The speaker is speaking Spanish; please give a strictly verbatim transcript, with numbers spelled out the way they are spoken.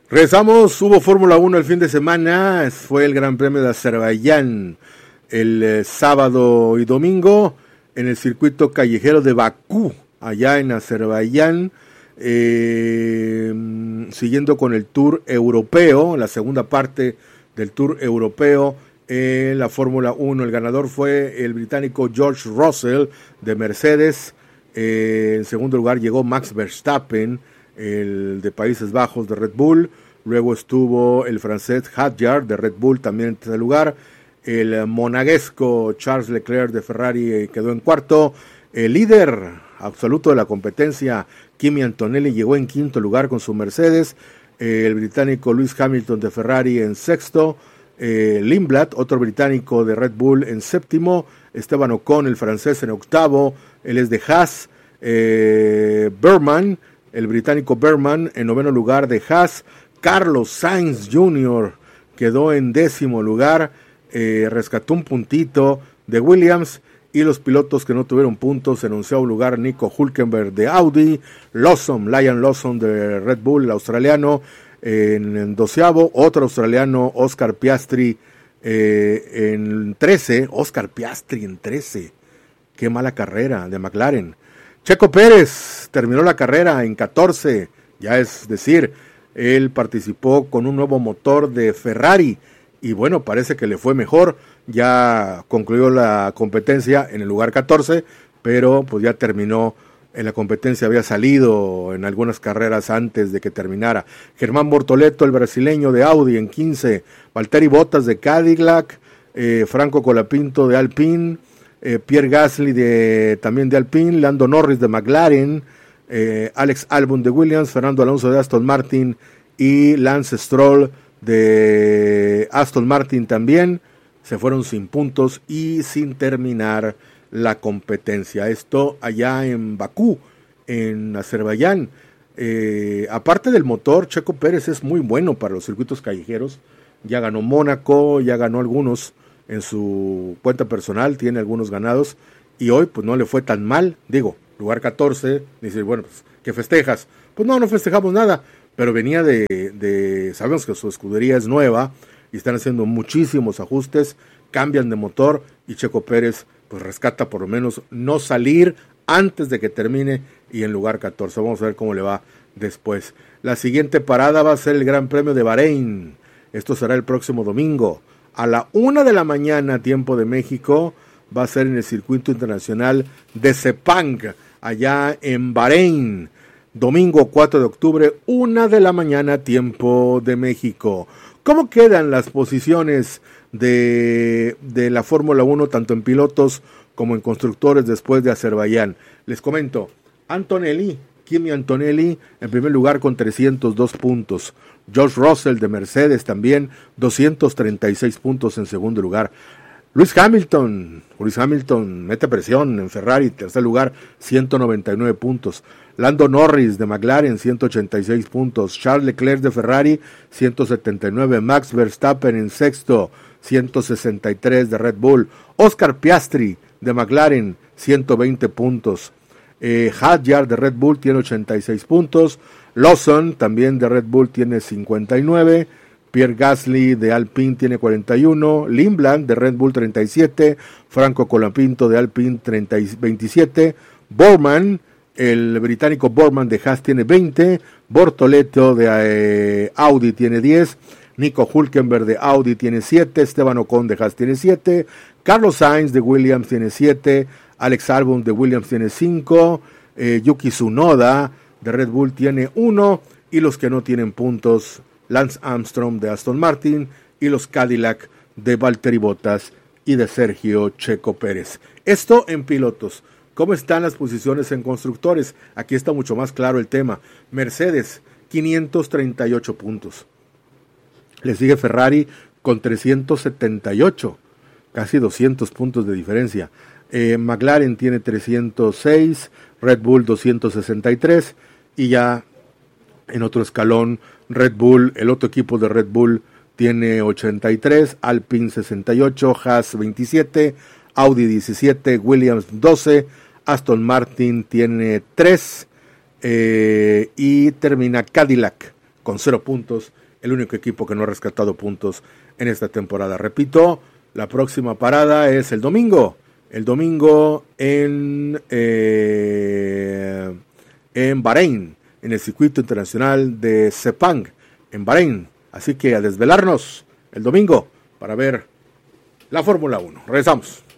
Regresamos, hubo Fórmula uno el fin de semana, fue el Gran Premio de Azerbaiyán el eh, sábado y domingo en el circuito callejero de Bakú, allá en Azerbaiyán, eh, siguiendo con el Tour Europeo, la segunda parte del Tour Europeo en la Fórmula uno. El ganador fue el británico George Russell de Mercedes, eh, en segundo lugar llegó Max Verstappen, el de Países Bajos de Red Bull, luego estuvo el francés Hadjar de Red Bull también en tercer lugar, el monegasco Charles Leclerc de Ferrari quedó en cuarto, el líder absoluto de la competencia Kimi Antonelli llegó en quinto lugar con su Mercedes, el británico Lewis Hamilton de Ferrari en sexto, eh, Lindblad, otro británico de Red Bull en séptimo, Esteban Ocon, el francés en octavo, él es de Haas, eh, Berman, el británico Berman en noveno lugar de Haas, Carlos Sainz junior quedó en décimo lugar, eh, rescató un puntito de Williams, y los pilotos que no tuvieron puntos en onceavo lugar, Nico Hülkenberg de Audi, Lawson, Liam Lawson de Red Bull, el australiano, eh, en, en doceavo, otro australiano, Oscar Piastri eh, en trece, Oscar Piastri en trece, qué mala carrera de McLaren. Checo Pérez terminó la carrera en catorce, ya es decir, él participó con un nuevo motor de Ferrari y bueno, parece que le fue mejor, ya concluyó la competencia en el lugar catorce, pero pues ya terminó en la competencia, había salido en algunas carreras antes de que terminara. Germán Bortoleto, el brasileño de Audi en quince, Valtteri Bottas de Cadillac, eh, Franco Colapinto de Alpine, Eh, Pierre Gasly de, también de Alpine, Lando Norris de McLaren, eh, Alex Albon de Williams, Fernando Alonso de Aston Martin y Lance Stroll de Aston Martin también, se fueron sin puntos y sin terminar la competencia. Esto allá en Bakú, en Azerbaiyán. Eh, aparte del motor, Checo Pérez es muy bueno para los circuitos callejeros, ya ganó Mónaco, ya ganó algunos en su cuenta personal, tiene algunos ganados, y hoy pues no le fue tan mal, digo, lugar catorce, dice, bueno, pues, ¿qué festejas? Pues no, no festejamos nada, pero venía de, de, sabemos que su escudería es nueva, y están haciendo muchísimos ajustes, cambian de motor, y Checo Pérez pues rescata por lo menos no salir antes de que termine, y en lugar catorce, vamos a ver cómo le va después. La siguiente parada va a ser el Gran Premio de Bahrein, esto será el próximo domingo, a la una de la mañana, tiempo de México, va a ser en el circuito internacional de Sepang, allá en Bahrein. Domingo cuatro de octubre, una de la mañana, tiempo de México. ¿Cómo quedan las posiciones de, de la Fórmula uno, tanto en pilotos como en constructores después de Azerbaiyán? Les comento, Antonelli, Kimi Antonelli, en primer lugar con trescientos dos puntos. George Russell de Mercedes también, doscientos treinta y seis puntos en segundo lugar. Lewis Hamilton, Lewis Hamilton mete presión en Ferrari, tercer lugar, ciento noventa y nueve puntos. Lando Norris de McLaren, ciento ochenta y seis puntos. Charles Leclerc de Ferrari, ciento setenta y nueve. Max Verstappen en sexto, ciento sesenta y tres de Red Bull. Oscar Piastri de McLaren, ciento veinte puntos. Eh, Hadjar de Red Bull tiene ochenta y seis puntos. Lawson también de Red Bull tiene cincuenta y nueve. Pierre Gasly de Alpine tiene cuarenta y uno. Lindblad de Red Bull treinta y siete. Franco Colapinto de Alpine treinta y veintisiete. Borman, el británico Borman de Haas tiene veinte. Bortoleto de eh, Audi tiene diez. Nico Hülkenberg de Audi tiene siete. Esteban Ocon de Haas tiene siete. Carlos Sainz de Williams tiene siete. Alex Albon de Williams tiene cinco. Eh, Yuki Tsunoda de Red Bull tiene uno, y los que no tienen puntos, Lance Armstrong de Aston Martin y los Cadillac de Valtteri Bottas y de Sergio Checo Pérez. Esto en pilotos. ¿Cómo están las posiciones en constructores? Aquí está mucho más claro el tema. Mercedes, quinientos treinta y ocho puntos. Le sigue Ferrari con trescientos setenta y ocho, casi doscientos puntos de diferencia. Eh, McLaren tiene trescientos seis, Red Bull doscientos sesenta y tres, y ya en otro escalón, Red Bull, el otro equipo de Red Bull tiene ochenta y tres, Alpine sesenta y ocho, Haas veintisiete, Audi diecisiete, Williams doce, Aston Martin tiene tres, eh, y termina Cadillac con cero puntos el único equipo que no ha rescatado puntos en esta temporada. Repito, la próxima parada es el domingo, el domingo en, eh, en Bahrein, en el circuito internacional de Sepang, en Bahrein. Así que a desvelarnos el domingo para ver la Fórmula uno. Regresamos.